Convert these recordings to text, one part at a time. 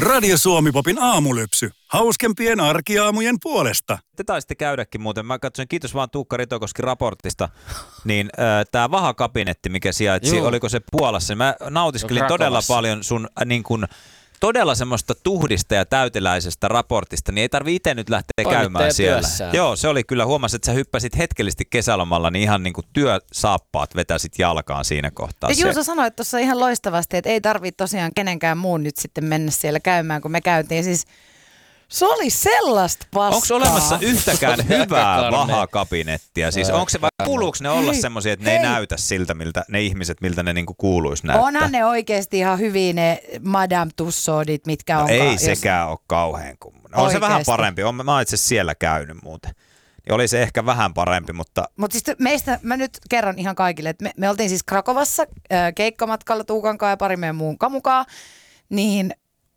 Radio Suomi-popin aamulypsy. Hauskempien arkiaamujen puolesta. Te taisitte käydäkin muuten. Mä katsoin, kiitos vaan Tuukka Ritokoski raportista, niin tämä vahakabinetti, mikä sijaitsi, oliko se Puolassa, mä nautiskelin todella paljon sun niin kun, todella semmoista tuhdista ja täyteläisestä raportista, niin ei tarvitse itse nyt lähteä käymään siellä. Työssään. Joo, se oli kyllä, huomasin, että sä hyppäsit hetkellisesti kesälomalla, niin ihan niin kuin työsaappaat vetäsit jalkaan siinä kohtaa. Ja Juuso sanoi tuossa ihan loistavasti, että ei tarvitse tosiaan kenenkään muun nyt sitten mennä siellä käymään, kun me käytiin. Siis se oli sellaista paskaa. Onko olemassa yhtäkään hyvää vahakabinettia? Siis onko se, vai kuuluuko ne olla semmoisia, että ne ei näytä siltä, miltä ne ihmiset, miltä ne niinku kuuluisi näyttää? Onhan ne oikeasti ihan hyviä ne Madame Tussaudsit, mitkä on. Ei sekään ole kauhean kummonen. On se vähän parempi. Mä oon itse siellä käynyt muuten. Ja oli se ehkä vähän parempi, mutta... Mutta siis meistä, mä nyt kerron ihan kaikille, että me oltiin siis Krakovassa keikkamatkalla Tuukankaan ja pari meidän muun kamukaa, niin...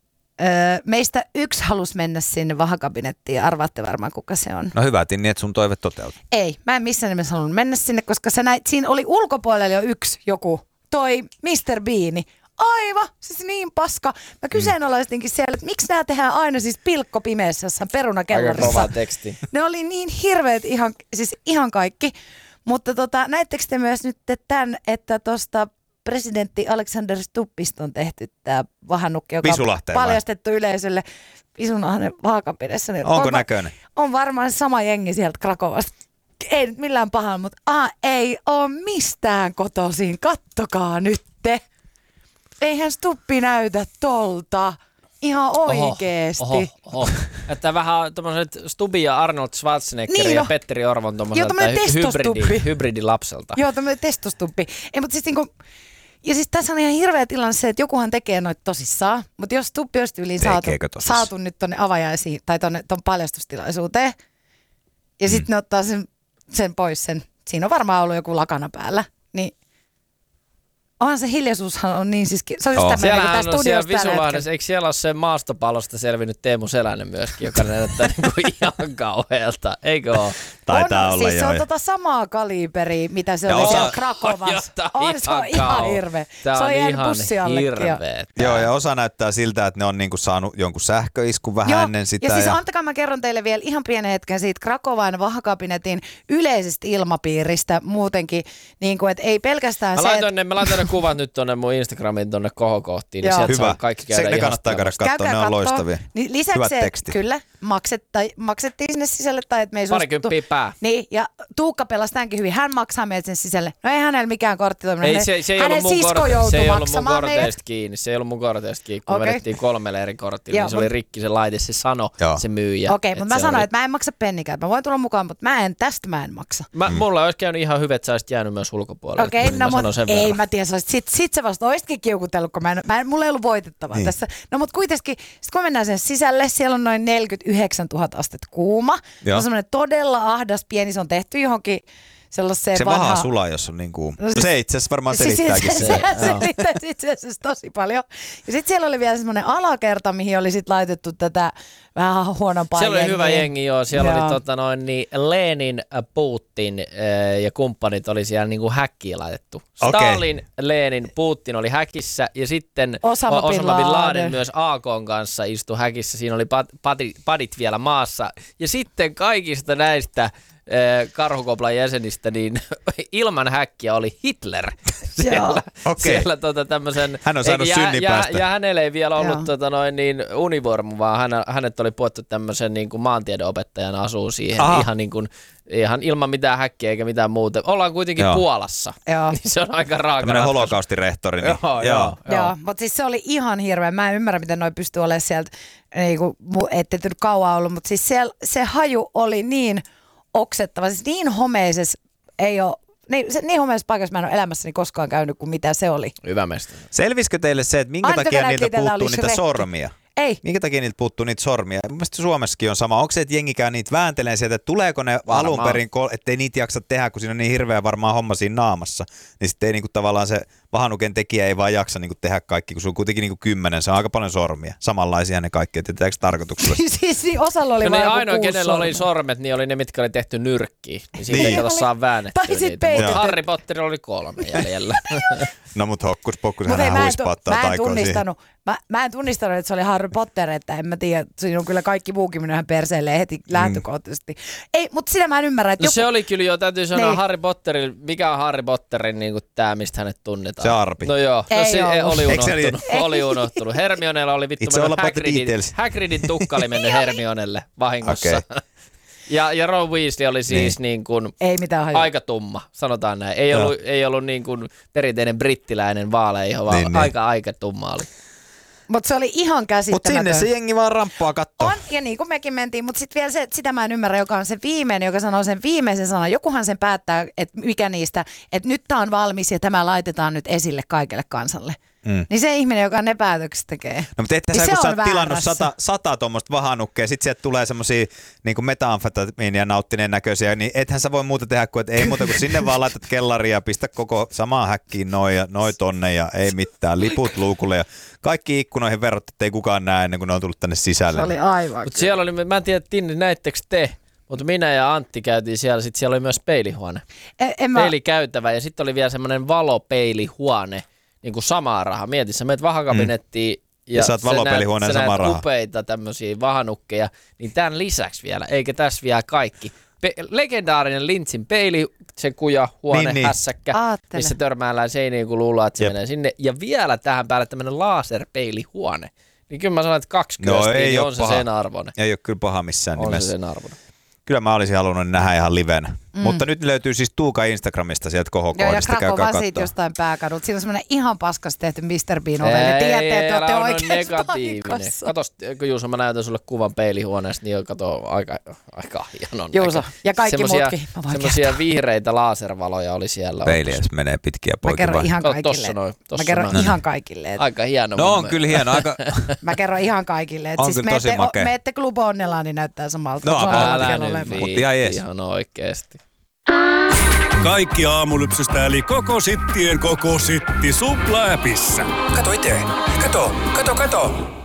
meistä yksi halusi mennä sinne vahakabinettiin. Arvaatte varmaan, kuka se on. No hyvä, niin että sun toive toteutui. Ei, mä en missään nimessä halunnut mennä sinne, koska siinä oli ulkopuolella jo yksi joku, toi Mr. Beani. Aivan, siis niin paska. Mä kyseenalaistinkin siellä, että miksi nämä tehdään aina siis pilkkopimeässä jossain perunakellarissa. Aika kova teksti. Ne oli niin hirveät ihan kaikki. Mutta näittekö te myös nyt tämän, että tuosta presidentti Alexander Stubbista on tehty tämä vahannukki, joka on paljastettu yleisölle Visunahden vahakabinetissa. Onko näköinen? On varmaan sama jengi sieltä Krakovasta. Ei nyt millään pahalla, mutta ei ole mistään kotoisin. Kattokaa nyt te. Eihän Stubbi näytä tolta. Ihan oikeesti. Oho. Että vähän tommoset Stubbi ja Arnold Schwarzenegger niin ja Petteri Orvon tommoselta hybridilapselta. Joo, tämmönen testostubbi. Ei, mutta siis niinku... Ja siis tässä on ihan hirveä tilanne se, että jokuhan tekee noita tosissaan, mutta jos Stubbi olisi yliin saatu nyt tonne avajaisiin tai ton paljastustilaisuuteen ja sitten ne ottaa sen pois siinä on varmaan ollut joku lakana päällä, niin onhan se hiljaisuushan on niin siis, se on just tämmöinen kuin tässä studiossa tällä hetkellä. Eikö siellä ole se maastopallosta selvinnyt Teemu Selänen myöskin, joka näyttää niinku ihan kauhealta, eikö ole? Taitaa olla siis jo. se on samaa kaliberia, mitä se oli siellä Krakovassa. Se on ihan hirveä. Se on ihan hirveä. Joo, ja osa näyttää siltä, että ne on niinku saanut jonkun sähköiskun vähän ennen sitä. Ja siis antakaa mä kerron teille vielä ihan pienen hetken siitä Krakovan vahakabinetin yleisestä ilmapiiristä muutenkin, niin kuin, että ei pelkästään mä laitoin ne kuvat nyt tonne mun Instagramiin tonne kohokohtiin, niin sieltä saa kaikki käydä ne kannattaa käydä katsoa, ne on loistavia. Niin lisäksi se, kyllä, maksettiin sinne sisälle tai että me ei suostuttu. Parikymppiä pää. Niin, ja Tuukka pelasi tämänkin hyvin. Hän maksaa meidät sen sisälle. No ei hänellä mikään korttitoiminen. Se ei ollut mun korteista kiinni. Se ei ollut mun korteista kiinni, kun vedettiin 3 eri kortilla. Niin se oli rikki se laite, se sano, se myyjä. Okei, mutta mä sanoin, että mä en maksa pennikään. Mä voin tulla mukaan, mutta tästä mä en maksa. Mulla olisi käynyt ihan hyvä, että sä olisit jäänyt myös ulkopuolelle. Okei, no mutta ei mä tiedä. Sit sä vasta oisitkin kiukutellut, kun mulla ei ollut voitettavaa tässä. No mutta kuitenkin, sit kun mennään sen sisälle, siellä on noin 49 000 astetta kuuma. Se on semmoinen todella ahdas pieni, se on tehty johonkin sellaiseen se vahaa sulaa, jos on niin kuuma. Se itse asiassa varmaan selittääkin se. Se selittää itse asiassa tosi paljon. Ja sitten siellä oli vielä semmoinen alakerta, mihin oli sitten laitettu tätä vähän huonompaa jengiä. Siellä oli hyvä jengi, joo. Siellä oli Lenin, Putin ja kumppanit oli siellä niinku häkkiin laitettu. Stalin, Lenin, Putin oli häkissä ja sitten Osama Bin Laden myös AK:n kanssa istui häkissä. Siinä oli padit vielä maassa. Ja sitten kaikista näistä karhukoplan jäsenistä, niin ilman häkkiä oli Hitler siellä tämmöisen. Hän on saanut synninpäästä. Ja hänellä ei vielä ollut univormu, vaan hänet oli puettu tämmöisen niin kuin maantiedenopettajan asuun siihen ihan ilman mitään häkkiä eikä mitään muuta. Ollaan kuitenkin Puolassa, niin se on aika raaka. Tämmöinen holokaustirehtori. Niin. Joo, mutta siis se oli ihan hirveä. Mä en ymmärrä, miten noi pystyy olemaan sieltä, ette nyt kauan ollut, mutta siis se haju oli niin oksettava, siis niin homeisessa ei ole, niin homeisessa paikassa mä en ole elämässäni koskaan käynyt kuin mitä se oli. Hyvä mestari. Selvisikö teille se, että minkä takia niiltä puuttuu niitä sormia? Ei. Minkä takia niiltä puuttuu niitä sormia? Mielestäni Suomessakin on sama. Onko se, että jengi käy niitä vääntelee sieltä, että tuleeko ne alun perin, ettei niitä jaksa tehdä, kun siinä on niin hirveä varmaan homma siinä naamassa. Niin sitten ei niinku tavallaan se vahanuken tekijä ei vaan jaksa niin kuin tehdä kaikki, kun sulla on kuitenkin niin kuin 10, se on aika paljon sormia. Samanlaisia ne kaikki, että tehdäänkö tarkoituksella? siis osalla oli vaan ainoa, kenellä oli sormet, niin oli ne, mitkä oli tehty nyrkkiin. Niin siitä ei kato saa väännettyä niitä. Mutta Harry Potterilla oli 3 jäljellä. No mut Hokkus Pokkus hän huispauttaa taikoon siihen. Mä en tunnistanut, että se oli Harry Potter, että en mä tiedä, siinä on kyllä kaikki muukin minä perseelle heti lähtökohtaisesti. Ei, mutta sitä mä en ymmärrä, että se oli kyllä jo, täytyy sanoa Harry Potterin, mikä on Harry Potterin niin tää, mistä hänet tunnetaan? Se Arpi. No joo, oli unohtunut. Hermionella oli vittu Hagridin tukka oli mennyt Hermionelle vahingossa. Okay. Ja Ron Weasley oli siis niin kuin aika tumma, sanotaan näin. Ei ollut niin kuin perinteinen brittiläinen vaaleiho, vaan aika tumma oli. Mutta se oli ihan käsittämätön. Mutta sinne se jengi vaan ramppaa kattoo. On, ja niin kuin mekin mentiin, mutta sitten vielä sitä mä en ymmärrä, joka on se viimeinen, joka sanoo sen viimeisen sanan. Jokuhan sen päättää, että mikä niistä, että nyt tää on valmis ja tämä laitetaan nyt esille kaikelle kansalle. Niin se ihminen, joka ne päätökset tekee. No mutta että niin sä, kun sä oot tilannut 100 tuommoista vahanukkeja, sit sieltä tulee semmosia niin metamfetamiinia nauttineen näköisiä, niin ethän sä voi muuta tehdä kuin, että ei muuta kuin sinne vaan laitat kellariin ja pistä koko samaan häkkiin noi tonne ja ei mitään, liput luukulle ja kaikki ikkunoihin verrattuna, että ei kukaan näe ennen kuin ne on tullut tänne sisälle. Se oli aivan. Mutta siellä oli, mä en tiedä, Tinni, näittekö te? Mutta minä ja Antti käytiin siellä, sitten siellä oli myös peilihuone. Peilikäytävä ja sitten oli vielä semmoinen valopeilihuone. Niin kuin samaa rahaa. Mieti, sä menet vahakabinettiin ja saat valopelihuoneen samaa rahaa. Upeita tämmöisiä vahanukkeja, niin tämän lisäksi vielä, eikä tässä vielä kaikki. Legendaarinen Lynchin peili, se kujahuone, hässäkkä, missä törmäillään seiniin, kun luullaan, että se menee sinne. Ja vielä tähän päälle tämmöinen laserpeilihuone. Niin kyllä mä sanon, että 20 niin on se sen arvoinen. Ei ole kyllä paha missään nimessä. On se sen arvoinen. Kyllä mä olisin halunnut nähdä ihan livenä. Mutta nyt löytyy siis Tuuka Instagramista sieltä kohokohdista. Joo, ja Krakova siitä jostain pääkadulta. Siinä on semmoinen ihan paskas tehty Mr. Bean-oveli. Tiedätte, että olette oikeassa paikassa. Kato, kun Juuso, mä näytän sulle kuvan peilihuoneesta, niin kato aika hienon Juuso, ja kaikki muutkin. Semmoisia vihreitä laservaloja oli siellä. Peiliäs menee pitkiä poikin. Mä kerron ihan kaikille. Mä kerron ihan kaikille. Aika hieno. No on kyllä hieno. Mä kerron ihan kaikille. On kyllä tosi makea. Meette Club Onnellaan, niin näyttää samalta. No älä nyt ihan oikeesti. Kaikki aamulypsystä eli koko sittien koko sitti Supla-appissa. Kato itse. Kato.